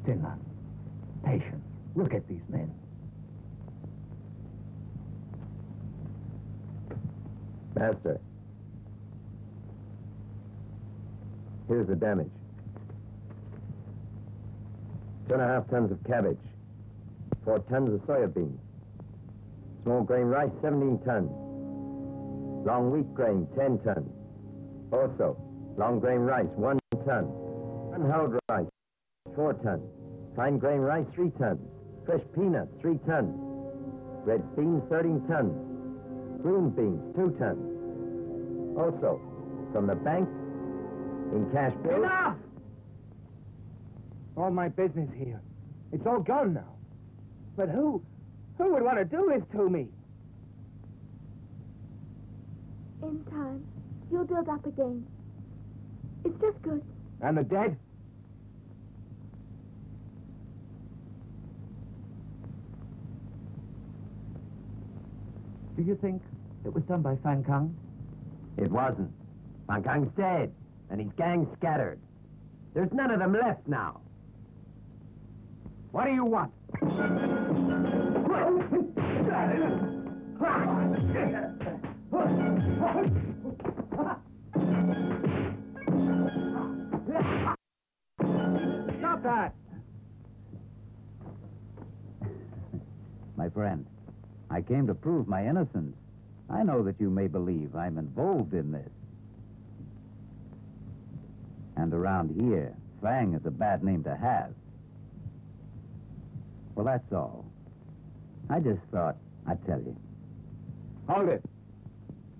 Sinless. Patience. Look at these men. Master. Here's the damage. 2.5 tons of cabbage. 4 tons of soya beans. Small grain rice, 17 tons. Long wheat grain, 10 tons. Also, long grain rice, 1 ton. Unhulled rice, 4 tons. Fine grain rice, 3 tons. Fresh peanuts, 3 tons. Red beans, 13 tons. Green beans, 2 tons. Also, from the bank, in cash bills... Enough! All my business here. It's all gone now. But who would want to do this to me? In time, you'll build up again. It's just good. And the dead? Do you think it was done by Fan Kang? It wasn't. Fan Kang's dead, and his gang scattered. There's none of them left now. What do you want? Stop that! My friend, I came to prove my innocence. I know that you may believe I'm involved in this. And around here, Fang is a bad name to have. Well, that's all. I just thought I'd tell you. Hold it.